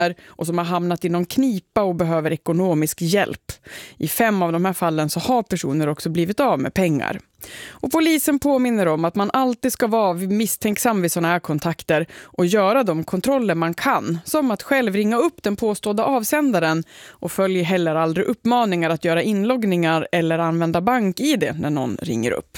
och som har hamnat i någon knipa och behöver ekonomisk hjälp. I 5 av de här fallen så har personer också blivit av med pengar. Och polisen påminner om att man alltid ska vara misstänksam vid sådana här kontakter och göra de kontroller man kan, som att själv ringa upp den påstådda avsändaren, och följer heller aldrig uppmaningar att göra inloggningar eller använda bank-ID när någon ringer upp.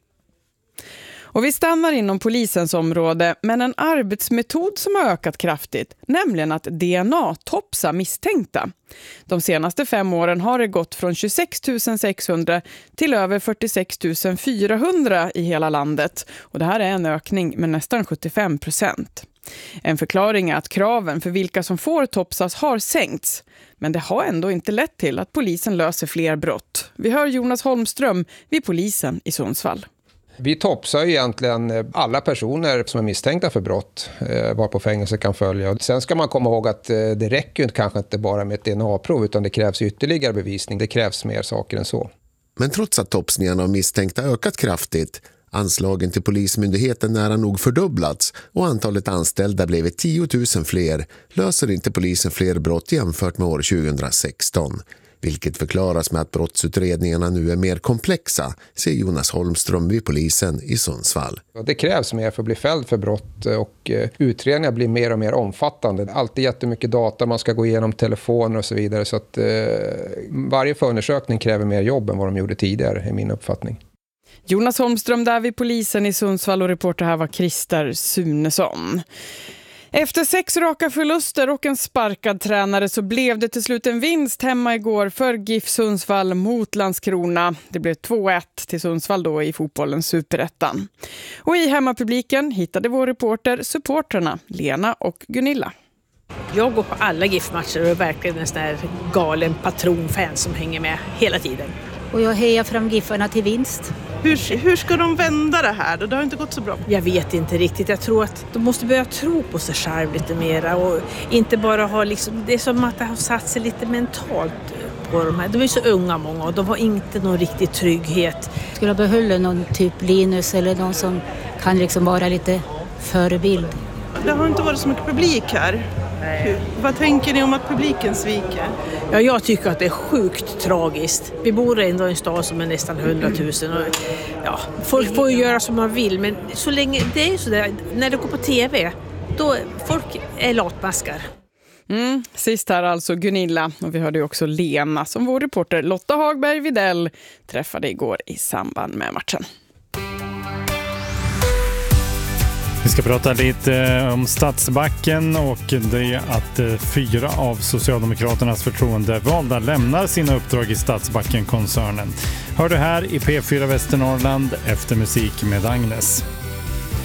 Och vi stannar inom polisens område, men en arbetsmetod som har ökat kraftigt, nämligen att DNA-topsa misstänkta. De senaste 5 åren har det gått från 26 600 till över 46 400 i hela landet. Och det här är en ökning med nästan 75%. En förklaring är att kraven för vilka som får topsas har sänkts. Men det har ändå inte lett till att polisen löser fler brott. Vi hör Jonas Holmström vid polisen i Sundsvall. Vi topsar ju egentligen alla personer som är misstänkta för brott varpå fängelse kan följa. Sen ska man komma ihåg att det räcker ju kanske inte bara med ett DNA-prov, utan det krävs ytterligare bevisning. Det krävs mer saker än så. Men trots att topsningarna av misstänkta ökat kraftigt, anslagen till polismyndigheten nära nog fördubblats och antalet anställda blev 10 000 fler, löser inte polisen fler brott jämfört med år 2016. Vilket förklaras med att brottsutredningarna nu är mer komplexa, säger Jonas Holmström vid polisen i Sundsvall. Det krävs mer för att bli fälld för brott, och utredningar blir mer och mer omfattande. Alltid jättemycket data, man ska gå igenom telefoner och så vidare. Så att varje förundersökning kräver mer jobb än vad de gjorde tidigare, är min uppfattning. Jonas Holmström där vid polisen i Sundsvall, och reporter här var Christer Sunesson. Efter 6 raka förluster och en sparkad tränare så blev det till slut en vinst hemma igår för GIF Sundsvall mot Landskrona. Det blev 2-1 till Sundsvall då i fotbollens Superettan. Och i hemmapubliken hittade vår reporter supporterna Lena och Gunilla. Jag går på alla GIF-matcher och är verkligen en sån här galen patronfan som hänger med hela tiden. Och jag hejar fram GIFarna till vinst. Hur ska de vända det här då? Det har inte gått så bra. Jag vet inte riktigt. Jag tror att de måste börja tro på sig själv lite mera. Och inte bara ha liksom, det är som att det har satt sig lite mentalt på de här. De är så unga många och de har inte någon riktig trygghet. Skulle jag behålla någon typ Linus eller någon som kan liksom vara lite förebild. Det har inte varit så mycket publik här. Vad tänker ni om att publiken sviker? Ja, jag tycker att det är sjukt tragiskt. Vi bor ändå i en stad som är nästan 100 000. Och, ja, folk får ju göra som man vill, men så länge det är så där, när det går på tv, då folk är latmaskar. Sist här alltså Gunilla, och vi hörde ju också Lena som vår reporter Lotta Hagberg Videll träffade igår i samband med matchen. Vi ska prata lite om Stadsbacken och det är att 4 av Socialdemokraternas förtroendevalda lämnar sina uppdrag i Stadsbacken-koncernen. Hör du här i P4 Västernorrland efter musik med Agnes.